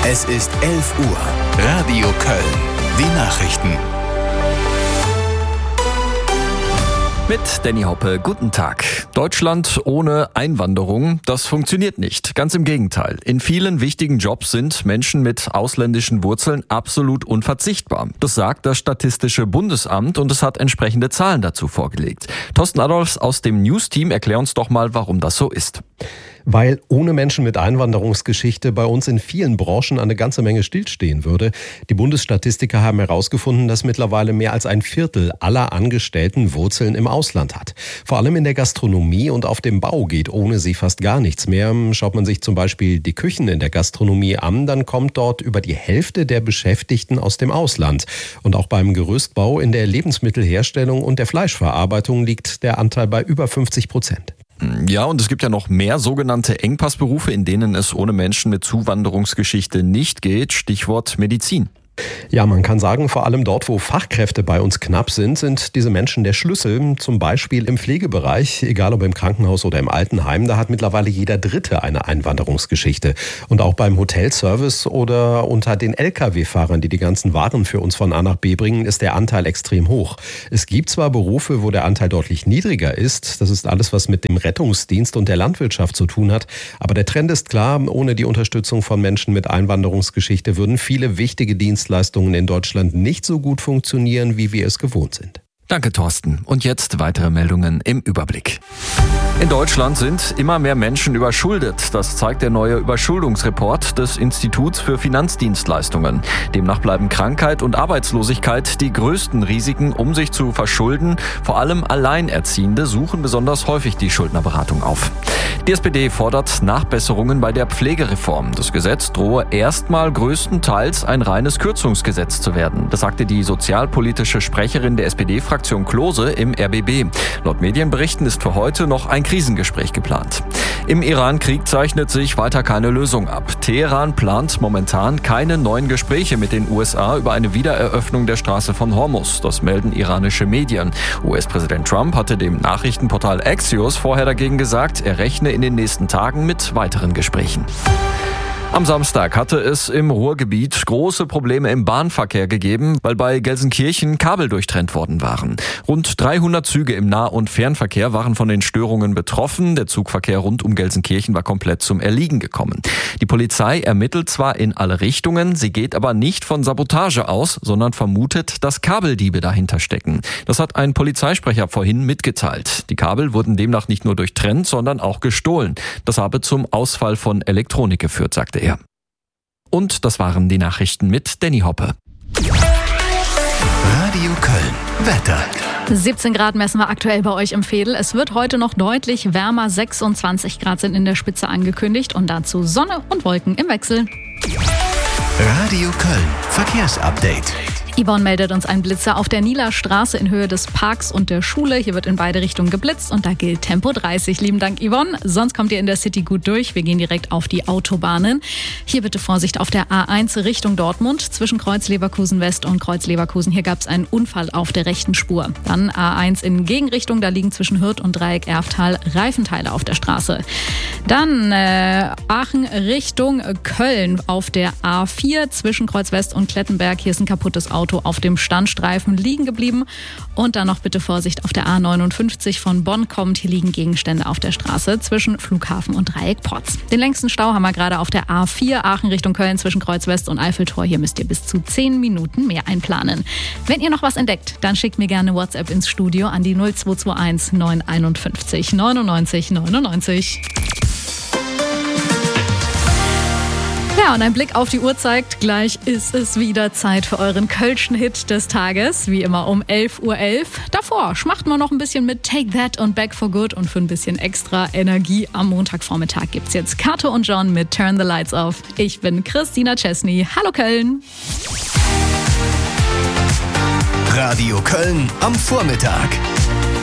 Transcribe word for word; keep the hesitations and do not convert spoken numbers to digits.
Es ist elf Uhr. Radio Köln. Die Nachrichten. Mit Danny Hoppe, guten Tag. Deutschland ohne Einwanderung, das funktioniert nicht. Ganz im Gegenteil. In vielen wichtigen Jobs sind Menschen mit ausländischen Wurzeln absolut unverzichtbar. Das sagt das Statistische Bundesamt und es hat entsprechende Zahlen dazu vorgelegt. Thorsten Adolfs aus dem News-Team, erklär uns doch mal, warum das so ist. Weil ohne Menschen mit Einwanderungsgeschichte bei uns in vielen Branchen eine ganze Menge stillstehen würde. Die Bundesstatistiker haben herausgefunden, dass mittlerweile mehr als ein Viertel aller Angestellten Wurzeln im Ausland hat. Vor allem in der Gastronomie und auf dem Bau geht ohne sie fast gar nichts mehr. Schaut man sich zum Beispiel die Küchen in der Gastronomie an, dann kommt dort über die Hälfte der Beschäftigten aus dem Ausland. Und auch beim Gerüstbau, in der Lebensmittelherstellung und der Fleischverarbeitung liegt der Anteil bei über fünfzig Prozent. Ja, und es gibt ja noch mehr sogenannte Engpassberufe, in denen es ohne Menschen mit Zuwanderungsgeschichte nicht geht. Stichwort Medizin. Ja, man kann sagen, vor allem dort, wo Fachkräfte bei uns knapp sind, sind diese Menschen der Schlüssel. Zum Beispiel im Pflegebereich, egal ob im Krankenhaus oder im Altenheim, da hat mittlerweile jeder Dritte eine Einwanderungsgeschichte. Und auch beim Hotelservice oder unter den L K W-Fahrern, die die ganzen Waren für uns von A nach B bringen, ist der Anteil extrem hoch. Es gibt zwar Berufe, wo der Anteil deutlich niedriger ist. Das ist alles, was mit dem Rettungsdienst und der Landwirtschaft zu tun hat. Aber der Trend ist klar, ohne die Unterstützung von Menschen mit Einwanderungsgeschichte würden viele wichtige Dienstleistungen Leistungen in Deutschland nicht so gut funktionieren, wie wir es gewohnt sind. Danke, Thorsten. Und jetzt weitere Meldungen im Überblick. In Deutschland sind immer mehr Menschen überschuldet. Das zeigt der neue Überschuldungsreport des Instituts für Finanzdienstleistungen. Demnach bleiben Krankheit und Arbeitslosigkeit die größten Risiken, um sich zu verschulden. Vor allem Alleinerziehende suchen besonders häufig die Schuldnerberatung auf. Die S P D fordert Nachbesserungen bei der Pflegereform. Das Gesetz drohe erstmal größtenteils ein reines Kürzungsgesetz zu werden. Das sagte die sozialpolitische Sprecherin der S P D-Fraktion Klose im R B B. Laut Medienberichten ist für heute noch ein Krisengespräch geplant. Im Iran-Krieg zeichnet sich weiter keine Lösung ab. Teheran plant momentan keine neuen Gespräche mit den U S A über eine Wiedereröffnung der Straße von Hormuz. Das melden iranische Medien. U S-Präsident Trump hatte dem Nachrichtenportal Axios vorher dagegen gesagt, er rechne in den nächsten Tagen mit weiteren Gesprächen. Am Samstag hatte es im Ruhrgebiet große Probleme im Bahnverkehr gegeben, weil bei Gelsenkirchen Kabel durchtrennt worden waren. Rund dreihundert Züge im Nah- und Fernverkehr waren von den Störungen betroffen. Der Zugverkehr rund um Gelsenkirchen war komplett zum Erliegen gekommen. Die Polizei ermittelt zwar in alle Richtungen, sie geht aber nicht von Sabotage aus, sondern vermutet, dass Kabeldiebe dahinter stecken. Das hat ein Polizeisprecher vorhin mitgeteilt. Die Kabel wurden demnach nicht nur durchtrennt, sondern auch gestohlen. Das habe zum Ausfall von Elektronik geführt, sagte er. Und das waren die Nachrichten mit Danny Hoppe. Radio Köln. Wetter. siebzehn Grad messen wir aktuell bei euch im Veedel. Es wird heute noch deutlich wärmer. sechsundzwanzig Grad sind in der Spitze angekündigt und dazu Sonne und Wolken im Wechsel. Radio Köln. Verkehrsupdate. Yvonne meldet uns einen Blitzer auf der Nieler Straße in Höhe des Parks und der Schule. Hier wird in beide Richtungen geblitzt und da gilt Tempo dreißig. Lieben Dank, Yvonne. Sonst kommt ihr in der City gut durch. Wir gehen direkt auf die Autobahnen. Hier bitte Vorsicht auf der A eins Richtung Dortmund zwischen Kreuz Leverkusen West und Kreuz Leverkusen. Hier gab es einen Unfall auf der rechten Spur. Dann A eins in Gegenrichtung. Da liegen zwischen Hürth und Dreieck Erftal Reifenteile auf der Straße. Dann äh, Aachen Richtung Köln auf der A vier zwischen Kreuz West und Klettenberg. Hier ist ein kaputtes Auto auf dem Standstreifen liegen geblieben. Und dann noch bitte Vorsicht auf der A neunundfünfzig von Bonn kommt. Hier liegen Gegenstände auf der Straße zwischen Flughafen und Dreieck Porz. Den längsten Stau haben wir gerade auf der A vier Aachen Richtung Köln zwischen Kreuz West und Eiffeltor. Hier müsst ihr bis zu zehn Minuten mehr einplanen. Wenn ihr noch was entdeckt, dann schickt mir gerne WhatsApp ins Studio an die null zwei zwei eins neun einundfünfzig neunundneunzig neunundneunzig. Ja, und ein Blick auf die Uhr zeigt, gleich ist es wieder Zeit für euren Kölschen Hit des Tages. Wie immer um elf Uhr elf. Davor schmacht man noch ein bisschen mit Take That und Back for Good. Und für ein bisschen extra Energie am Montagvormittag gibt's jetzt Kato und John mit Turn the Lights Off. Ich bin Christina Chesney. Hallo Köln. Radio Köln am Vormittag.